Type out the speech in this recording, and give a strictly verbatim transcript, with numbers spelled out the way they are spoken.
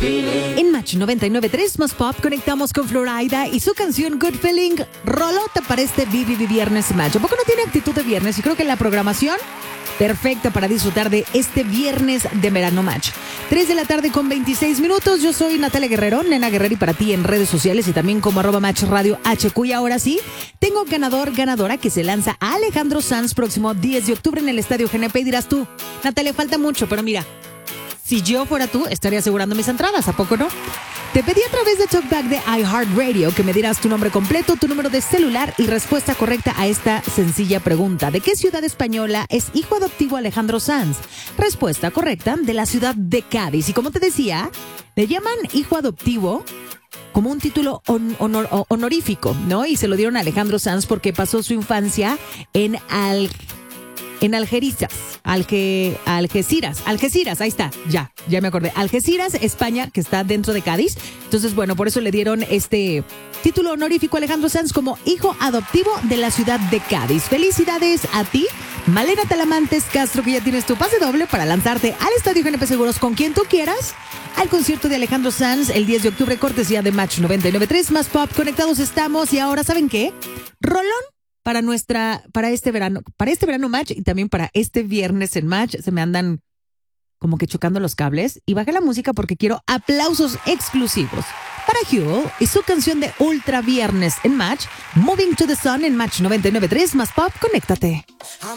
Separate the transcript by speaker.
Speaker 1: En Match noventa y nueve punto tres más pop conectamos con Florida y su canción Good Feeling. Rolota para este Vivi Viernes Match. ¿A poco no tiene actitud de viernes? Y creo que la programación perfecta para disfrutar de este viernes de verano Match. tres de la tarde con veintiséis minutos. Yo soy Natalia Guerrero, Nena Guerrero, y para ti en redes sociales y también como arroba Match Radio H Q. Y ahora sí, tengo ganador, ganadora que se lanza a Alejandro Sanz próximo diez de octubre en el Estadio G N P. Y dirás tú, Natalia, falta mucho, pero mira, si yo fuera tú, estaría asegurando mis entradas, ¿a poco no? Te pedí a través de Talkback de iHeartRadio que me dieras tu nombre completo, tu número de celular y respuesta correcta a esta sencilla pregunta. ¿De qué ciudad española es hijo adoptivo Alejandro Sanz? Respuesta correcta, de la ciudad de Cádiz. Y como te decía, le llaman hijo adoptivo como un título hon- honor- honorífico, ¿no? Y se lo dieron a Alejandro Sanz porque pasó su infancia en Al... En Algeciras, Alge, Algeciras, Algeciras, ahí está, ya, ya me acordé. Algeciras, España, que está dentro de Cádiz. Entonces, bueno, por eso le dieron este título honorífico a Alejandro Sanz como hijo adoptivo de la ciudad de Cádiz. Felicidades a ti, Malena Talamantes Castro, que ya tienes tu pase doble para lanzarte al Estadio G N P Seguros con quien tú quieras al concierto de Alejandro Sanz el diez de octubre, cortesía de Match noventa y nueve punto tres más pop. Conectados estamos y ahora, ¿saben qué? Rolón para nuestra, para este verano, para este verano Match y también para este viernes en Match. Se me andan como que chocando los cables y bajé la música porque quiero aplausos exclusivos para Huel y su canción de Ultra Viernes en Match, Moving to the Sun en Match noventa y nueve punto tres más pop. Conéctate.